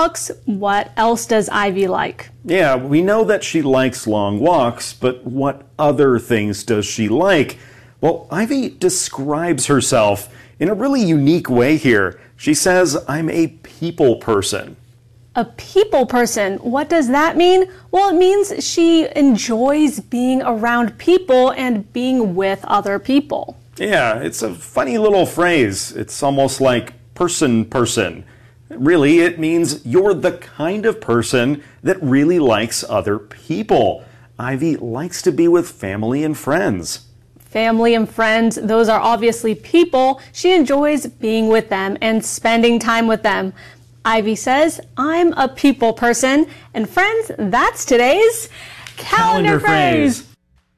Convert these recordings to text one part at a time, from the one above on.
books. What else does Ivy like? Yeah, we know that she likes long walks, but what other things does she like? Well, Ivy describes herself in a really unique way here. She says, I'm a people person. A people person, what does that mean? Well, it means she enjoys being around people and being with other people. Yeah, it's a funny little phrase. It's almost like person. Really, it means you're the kind of person that really likes other people. Ivy likes to be with family and friends. Family and friends, those are obviously people. She enjoys being with them and spending time with them. Ivy says, I'm a people person. And friends, that's today's calendar phrase.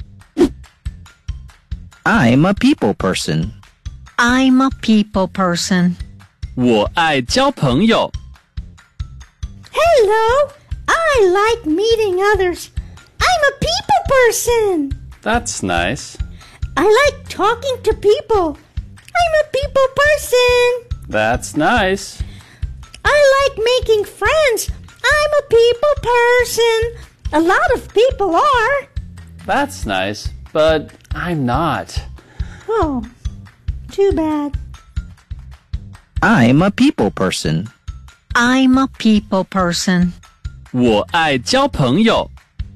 I'm a people person. I'm a people person. 我爱交朋友。 Hello, I like meeting others. I'm a people person. That's nice. I like talking to people. I'm a people person. That's nice. I like making friends. I'm a people person. A lot of people are. That's nice, but I'm not. Oh, too bad. I'm a people person. I'm a people person. 我爱交朋友。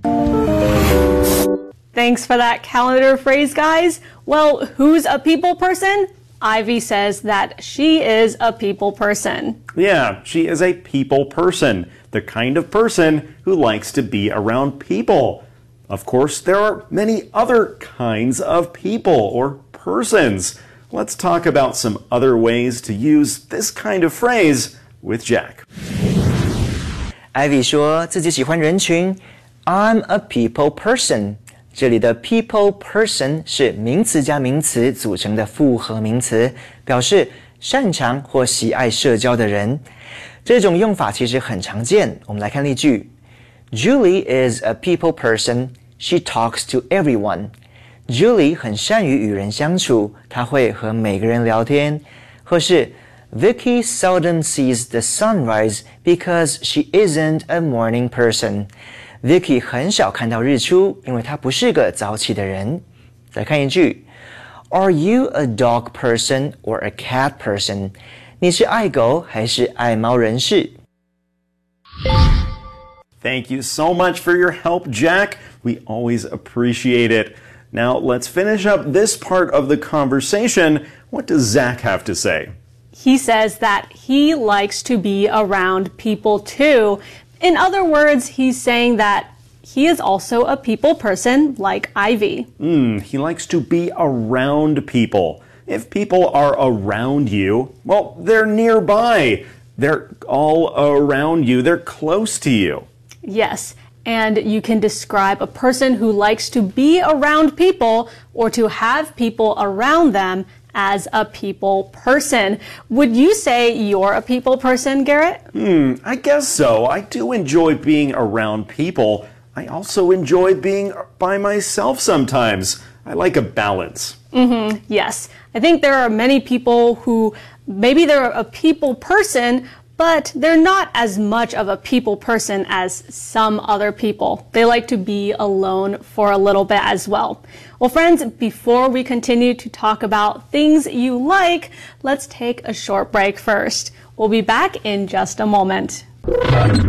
Thanks for that calendar phrase, guys. Well, who's a people person? Ivy says that she is a people person. Yeah, she is a people person, the kind of person who likes to be around people. Of course, there are many other kinds of people or persons. Let's talk about some other ways to use this kind of phrase with Jack. Ivy 说自己喜欢人群 I'm a people person. 这里的 people person 是名词加名词组成的复合名词，表示擅长或喜爱社交的人。这种用法其实很常见，我们来看例句。Julie is a people person. She talks to everyone. Julie 很善于与人相处，她会和每个人聊天。或是 Vicky seldom sees the sunrise because she isn't a morning person. Vicky 很少看到日出，因为她不是个早起的人。再看一句 Are you a dog person or a cat person? 你是爱狗还是爱猫人士？ Thank you so much for your help, Jack. We always appreciate it. Now, let's finish up this part of the conversation. What does Zach have to say? He says that he likes to be around people too. In other words, he's saying that he is also a people person like Ivy. He likes to be around people. If people are around you, well, they're nearby. They're all around you. They're close to you. Yes, and you can describe a person who likes to be around people or to have people around them as a people person. Would you say you're a people person, Garrett? I guess so. I do enjoy being around people. I also enjoy being by myself sometimes. I like a balance. Yes. I think there are many people who maybe they're a people person, but they're not as much of a people person as some other people. They like to be alone for a little bit as well. Well, friends, before we continue to talk about things you like, let's take a short break first. We'll be back in just a moment.